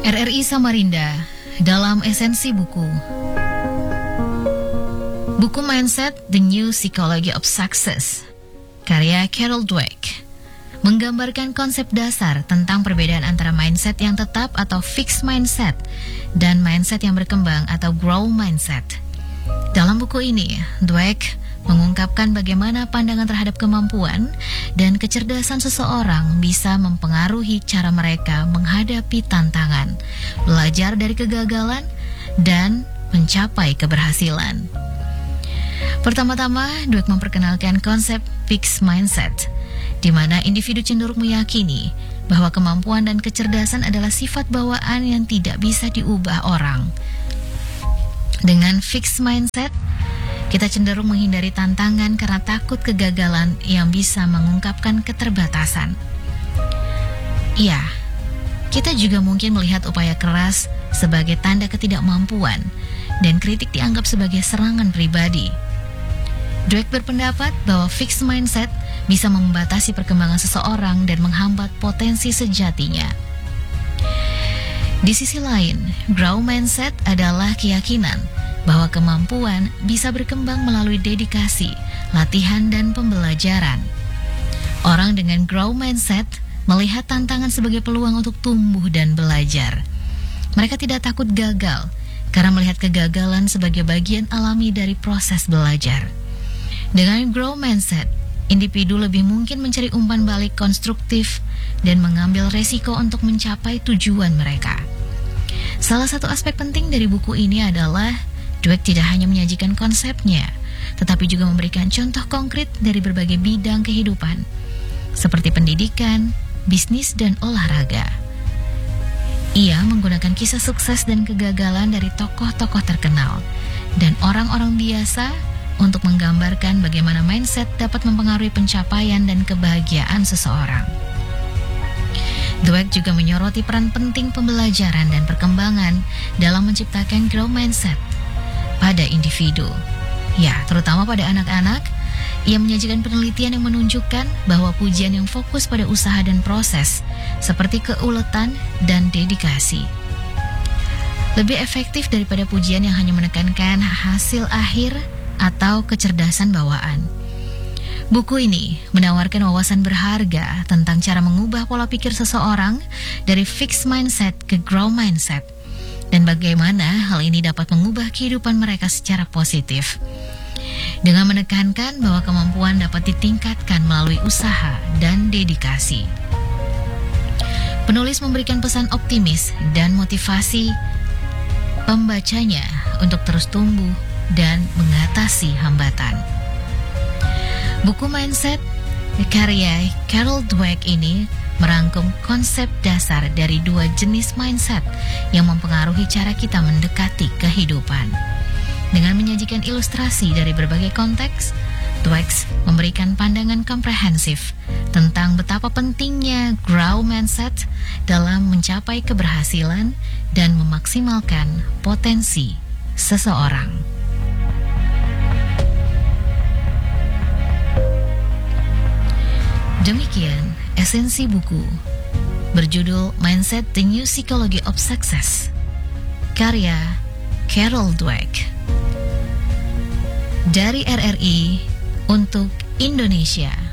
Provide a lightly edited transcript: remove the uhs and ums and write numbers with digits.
RRI Samarinda dalam esensi buku. Buku Mindset, The New Psychology of Success, karya Carol Dweck, menggambarkan konsep dasar tentang perbedaan antara mindset yang tetap atau fixed mindset dan mindset yang berkembang atau grow mindset. Dalam buku ini, Dweck mengungkapkan bagaimana pandangan terhadap kemampuan dan kecerdasan seseorang bisa mempengaruhi cara mereka menghadapi tantangan, belajar dari kegagalan, dan mencapai keberhasilan. Pertama-tama, Dweck memperkenalkan konsep fixed mindset, di mana individu cenderung meyakini bahwa kemampuan dan kecerdasan adalah sifat bawaan yang tidak bisa diubah orang. Dengan fixed mindset, kita cenderung menghindari tantangan karena takut kegagalan yang bisa mengungkapkan keterbatasan. Iya, kita juga mungkin melihat upaya keras sebagai tanda ketidakmampuan dan kritik dianggap sebagai serangan pribadi. Dweck berpendapat bahwa fixed mindset bisa membatasi perkembangan seseorang dan menghambat potensi sejatinya. Di sisi lain, grow mindset adalah keyakinan bahwa kemampuan bisa berkembang melalui dedikasi, latihan, dan pembelajaran. Orang dengan grow mindset melihat tantangan sebagai peluang untuk tumbuh dan belajar. Mereka tidak takut gagal karena melihat kegagalan sebagai bagian alami dari proses belajar. Dengan grow mindset, individu lebih mungkin mencari umpan balik konstruktif dan mengambil resiko untuk mencapai tujuan mereka. Salah satu aspek penting dari buku ini adalah Dweck tidak hanya menyajikan konsepnya, tetapi juga memberikan contoh konkret dari berbagai bidang kehidupan, seperti pendidikan, bisnis, dan olahraga. Ia menggunakan kisah sukses dan kegagalan dari tokoh-tokoh terkenal dan orang-orang biasa untuk menggambarkan bagaimana mindset dapat mempengaruhi pencapaian dan kebahagiaan seseorang. Dweck juga menyoroti peran penting pembelajaran dan perkembangan dalam menciptakan grow mindset pada individu. Ya, terutama pada anak-anak. Ia menyajikan penelitian yang menunjukkan bahwa pujian yang fokus pada usaha dan proses, seperti keuletan dan dedikasi, lebih efektif daripada pujian yang hanya menekankan hasil akhir atau kecerdasan bawaan. Buku ini menawarkan wawasan berharga tentang cara mengubah pola pikir seseorang dari fixed mindset ke grow mindset, dan bagaimana hal ini dapat mengubah kehidupan mereka secara positif. Dengan menekankan bahwa kemampuan dapat ditingkatkan melalui usaha dan dedikasi. Penulis memberikan pesan optimis dan motivasi pembacanya untuk terus tumbuh dan mengatasi hambatan. Buku Mindset karya Carol Dweck ini merangkum konsep dasar dari dua jenis mindset yang mempengaruhi cara kita mendekati kehidupan. Dengan menyajikan ilustrasi dari berbagai konteks, Dweck memberikan pandangan komprehensif tentang betapa pentingnya grow mindset dalam mencapai keberhasilan dan memaksimalkan potensi seseorang. Demikian esensi buku berjudul Mindset, The New Psychology of Success, karya Carol Dweck. Dari RRI untuk Indonesia.